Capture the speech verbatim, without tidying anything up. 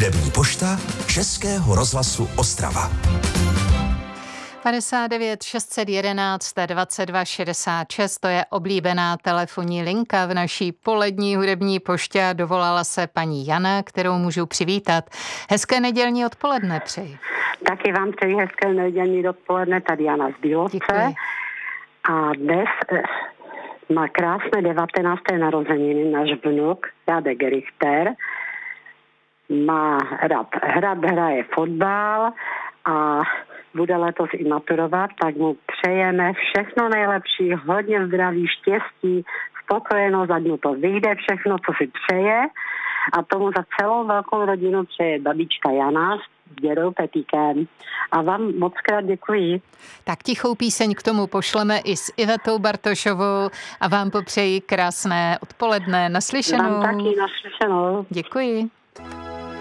Hudební pošta Českého rozhlasu Ostrava. padesát devět šest set jedenáct dvacet dva šedesát šest, to je oblíbená telefonní linka v naší polední hudební poště a dovolala se paní Jana, kterou můžu přivítat. Hezké nedělní odpoledne přeji. Taky vám přeji hezké nedělní odpoledne, tady Jana z Bílovce. Děkuji. A dnes má krásné devatenácté narozeniny náš vnuk Radek Richter. Má rád hrát, hraje fotbal a bude letos i maturovat, tak mu přejeme všechno nejlepší, hodně zdraví, štěstí, spokojenost, ať mu to vyjde všechno, co si přeje. A tomu za celou velkou rodinu přeje babička Jana s dědou Petíkem. A vám moc krát děkuji. Tak tichou píseň k tomu pošleme i s Ivetou Bartošovou a vám popřeji krásné odpoledne. Naslyšenou. Vám taky naslyšenou. Děkuji.